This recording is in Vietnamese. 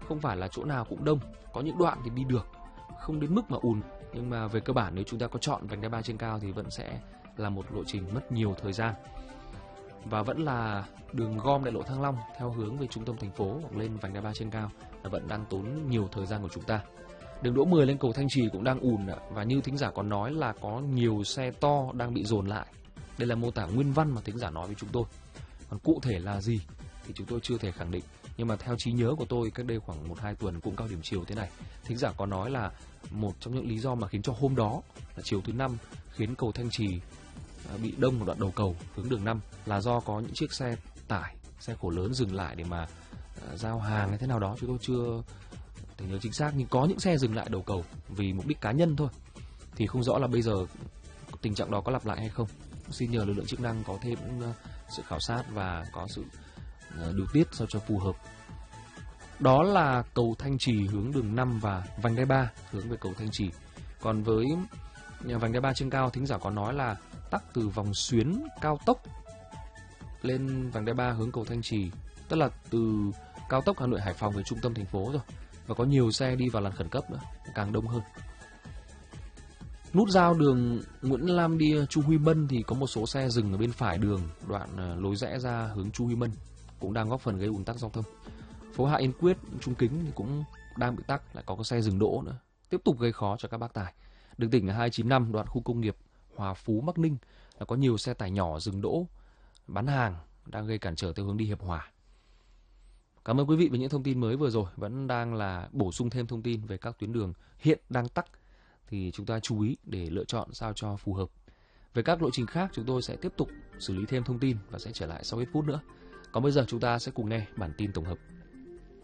không phải là chỗ nào cũng đông, có những đoạn thì đi được, không đến mức mà ùn. Nhưng mà về cơ bản nếu chúng ta có chọn vành đai 3 trên cao thì vẫn sẽ là một lộ trình mất nhiều thời gian. Và vẫn là đường gom đại lộ Thăng Long theo hướng về trung tâm thành phố hoặc lên vành đai 3 trên cao là vẫn đang tốn nhiều thời gian của chúng ta. Đường Đỗ 10 lên cầu Thanh Trì cũng đang ùn, và như thính giả còn nói là có nhiều xe to đang bị dồn lại. Đây là mô tả nguyên văn mà thính giả nói với chúng tôi. Còn cụ thể là gì thì chúng tôi chưa thể khẳng định. Nhưng mà theo trí nhớ của tôi cách đây khoảng 1-2 tuần cũng cao điểm chiều thế này, thính giả có nói là một trong những lý do mà khiến cho hôm đó là chiều thứ 5 khiến cầu Thanh Trì bị đông một đoạn đầu cầu hướng đường 5 là do có những chiếc xe tải, xe khổ lớn dừng lại để mà giao hàng hay thế nào đó, chúng tôi chưa thể nhớ chính xác, nhưng có những xe dừng lại đầu cầu vì mục đích cá nhân thôi. Thì không rõ là bây giờ tình trạng đó có lặp lại hay không. Xin nhờ lực lượng chức năng có thêm sự khảo sát và có sự điều tiết sao cho phù hợp. Đó là cầu Thanh Trì hướng đường 5 và vành đai 3 hướng về cầu Thanh Trì. Còn với vành đai 3 trên cao, thính giả có nói là tắc từ vòng xuyến cao tốc lên vành đai 3 hướng cầu Thanh Trì, tức là từ cao tốc Hà Nội Hải Phòng về trung tâm thành phố rồi, và có nhiều xe đi vào làn khẩn cấp nữa, càng đông hơn. Nút giao đường Nguyễn Lam đi Chu Huy Mân thì có một số xe dừng ở bên phải đường, đoạn lối rẽ ra hướng Chu Huy Mân, cũng đang góp phần gây ùn tắc giao thông. Phố Hạ Yên Quyết, Trung Kính thì cũng đang bị tắc, lại có xe dừng đỗ nữa, tiếp tục gây khó cho các bác tài. Đường tỉnh 295 đoạn khu công nghiệp Hòa Phú Bắc Ninh là có nhiều xe tải nhỏ dừng đỗ bán hàng, đang gây cản trở theo hướng đi Hiệp Hòa. Cảm ơn quý vị về những thông tin mới vừa rồi. Vẫn đang là bổ sung thêm thông tin về các tuyến đường hiện đang tắc, thì chúng ta chú ý để lựa chọn sao cho phù hợp. Về các lộ trình khác, chúng tôi sẽ tiếp tục xử lý thêm thông tin và sẽ trở lại sau ít phút nữa. Còn bây giờ chúng ta sẽ cùng nghe bản tin tổng hợp.